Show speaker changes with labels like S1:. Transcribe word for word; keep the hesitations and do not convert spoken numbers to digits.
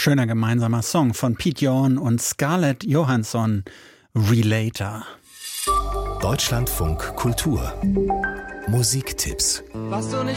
S1: Schöner gemeinsamer Song von Pete Yorn und Scarlett Johansson, Relator.
S2: Deutschlandfunk Kultur. Musiktipps.
S3: Was du nicht